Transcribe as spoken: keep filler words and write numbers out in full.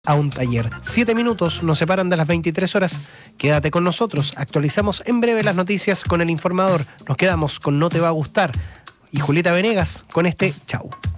a un taller. Siete minutos nos separan de las veintitrés horas. Quédate con nosotros. Actualizamos en breve las noticias con el informador. Nos quedamos con No Te Va a Gustar. Y Julieta Venegas con este Chau.